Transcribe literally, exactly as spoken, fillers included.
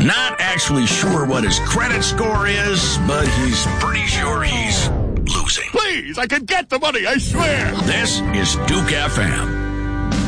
Not actually sure what his credit score is, but he's pretty sure he's losing. Please, I can get the money, I swear. This is Duke F M.